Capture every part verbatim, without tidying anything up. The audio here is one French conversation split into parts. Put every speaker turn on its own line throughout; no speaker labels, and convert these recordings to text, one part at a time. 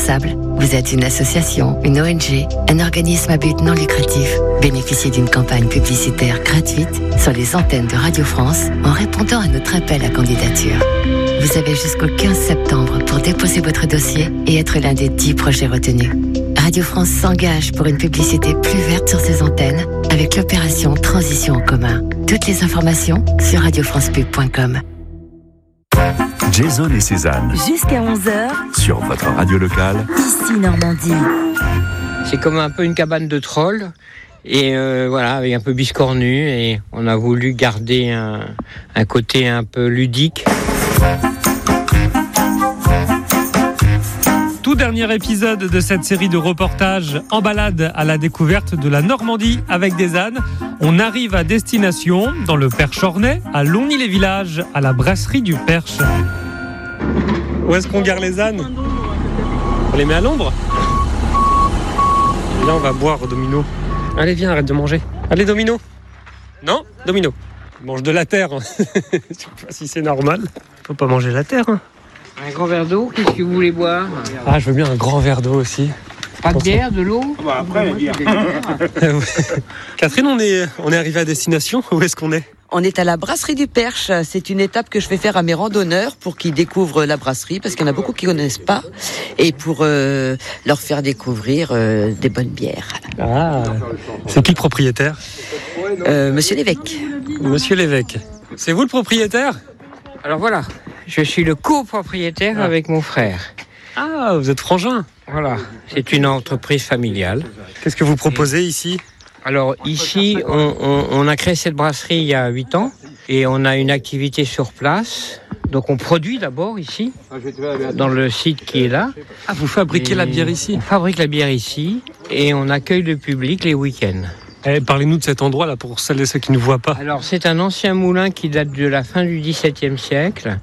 responsable. Vous êtes une association, une O N G, un organisme à but non lucratif. Bénéficiez d'une campagne publicitaire gratuite sur les antennes de Radio France en répondant à notre appel à candidature. Vous avez jusqu'au quinze septembre pour déposer votre dossier et être l'un des dix projets retenus. Radio France s'engage pour une publicité plus verte sur ses antennes avec l'opération Transition en commun. Toutes les informations sur radio france pub point com.
Jason et Cézanne.
Jusqu'à onze heures.
Sur votre radio locale.
Ici Normandie.
C'est comme un peu une cabane de troll. Et euh, voilà, avec un peu biscornu. Et on a voulu garder un, un côté un peu ludique.
Tout dernier épisode de cette série de reportages en balade à la découverte de la Normandie avec des ânes. On arrive à destination dans le Perche-Ornay, à Longny-les-Villages, à la brasserie du Perche. Où est-ce qu'on gare les ânes ? On les met à l'ombre ? Là, on va boire, Domino. Allez, viens, arrête de manger. Allez, Domino. Non, Domino. Mange de la terre. Je sais pas si c'est normal. Faut pas manger la terre. Hein.
Un grand verre d'eau, qu'est-ce que vous voulez boire ?
Ah, je veux bien un grand verre d'eau aussi.
Pas de bière, de l'eau ?
Bah après, la bière.
Catherine, on est, on est arrivé à destination. Où est-ce qu'on est ?
On est à la brasserie du Perche. C'est une étape que je fais faire à mes randonneurs pour qu'ils découvrent la brasserie, parce qu'il y en a beaucoup qui ne connaissent pas, et pour euh, leur faire découvrir euh, des bonnes bières.
Ah, c'est qui le propriétaire ?
euh, Monsieur l'évêque.
Monsieur l'évêque. C'est vous le propriétaire ?
Alors voilà, je suis le copropriétaire ah. avec mon frère.
Ah, vous êtes frangin ?
Voilà, c'est une entreprise familiale.
Qu'est-ce que vous proposez ici ?
Alors ici, on, on, on a créé cette brasserie il y a huit ans et on a une activité sur place. Donc on produit d'abord ici, dans le site qui est là.
Ah, vous fabriquez et la bière ici ?
On fabrique la bière ici et on accueille le public les week-ends.
Eh, parlez-nous de cet endroit-là pour celles et ceux qui ne voient pas.
Alors c'est un ancien moulin qui date de la fin du dix-septième siècle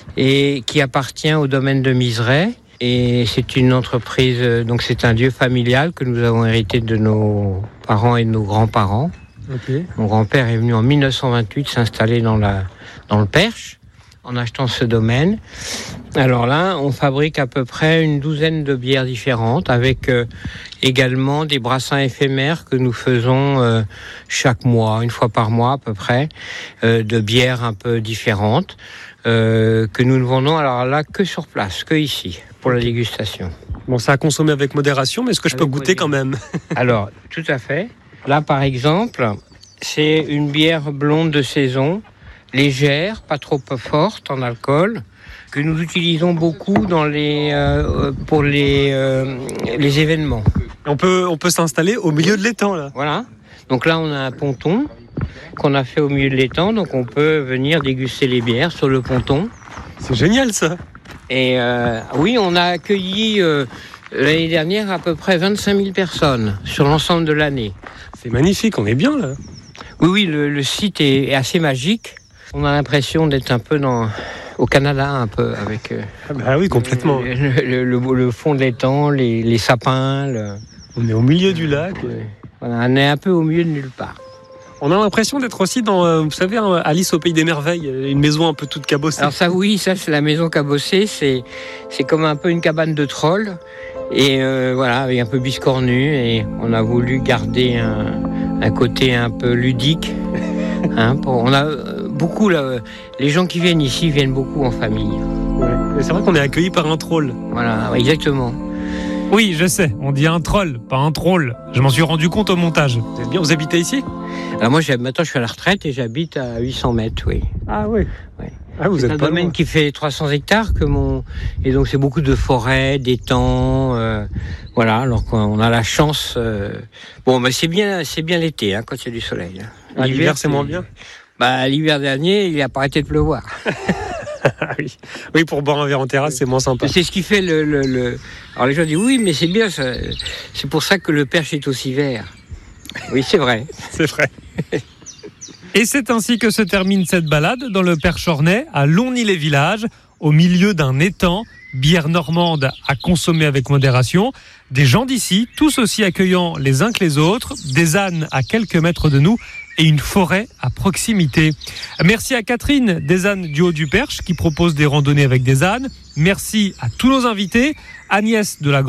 et qui appartient au domaine de Mizeray. Et c'est une entreprise, donc c'est un lieu familial que nous avons hérité de nos parents et de nos grands-parents.
Okay.
Mon grand-père est venu en dix-neuf cent vingt-huit s'installer dans, la, dans le Perche en achetant ce domaine. Alors là, on fabrique à peu près une douzaine de bières différentes avec euh, également des brassins éphémères que nous faisons euh, chaque mois, une fois par mois à peu près, euh, de bières un peu différentes euh, que nous ne vendons alors là que sur place, que ici, pour la dégustation.
Bon, ça a consommé avec modération, mais est-ce que je
avec
peux goûter
modération.
quand même ?
Alors, tout à fait. Là, par exemple, c'est une bière blonde de saison, légère, pas trop forte en alcool, que nous utilisons beaucoup dans les, euh, pour les, euh, les événements.
On peut, on peut s'installer au milieu de l'étang, là.
Voilà. Donc là, on a un ponton qu'on a fait au milieu de l'étang, donc on peut venir déguster les bières sur le ponton.
C'est génial, ça.
Et euh, oui, on a accueilli euh, l'année dernière à peu près vingt-cinq mille personnes sur l'ensemble de l'année.
C'est magnifique, on est bien, là.
Oui, oui, le, le site est, est assez magique. On a l'impression d'être un peu dans... au Canada, un peu, avec... Euh,
ah bah oui, complètement.
Le, le, le, le fond de l'étang, les, les sapins. Le...
On est au milieu du lac.
Ouais. Voilà, on est un peu au milieu de nulle part.
On a l'impression d'être aussi dans, euh, vous savez, Alice au Pays des Merveilles, une maison un peu toute cabossée.
Alors ça, oui, ça, c'est la maison cabossée. C'est, c'est comme un peu une cabane de troll. Et euh, voilà, avec un peu biscornu. Et on a voulu garder un, un côté un peu ludique. Hein, pour, on a beaucoup, là, les gens qui viennent ici viennent beaucoup en famille.
Ouais. Et c'est vrai qu'on est accueillis par un troll.
Voilà, exactement.
Oui, je sais, on dit un troll, pas un troll. Je m'en suis rendu compte au montage. Vous êtes bien, vous habitez ici ?
Alors moi, maintenant, je suis à la retraite et j'habite à huit cents mètres, oui.
Ah oui.
Oui.
Ah, vous
c'est
êtes
un
pas
domaine
loin.
Qui fait trois cents hectares que mon et donc c'est beaucoup de forêts, d'étangs, euh, voilà. Alors qu'on a la chance. Euh... Bon, mais c'est bien, c'est bien l'été hein, quand il y a du soleil. Hein.
Ah, l'hiver, l'hiver, c'est moins bien.
Bah l'hiver dernier, il a pas arrêté de pleuvoir.
oui. oui, pour boire un verre en terrasse, c'est moins sympa.
C'est ce qui fait le, le, le... Alors les gens disent oui, mais c'est bien, ça... c'est pour ça que le Perche est aussi vert. Oui, c'est vrai.
c'est vrai. Et c'est ainsi que se termine cette balade dans le Perche-Ornay, à Longny-les-Villages, au milieu d'un étang, bière normande à consommer avec modération, des gens d'ici, tous aussi accueillants les uns que les autres, des ânes à quelques mètres de nous et une forêt à proximité. Merci à Catherine des ânes du Haut du Perche qui propose des randonnées avec des ânes. Merci à tous nos invités, Agnès de la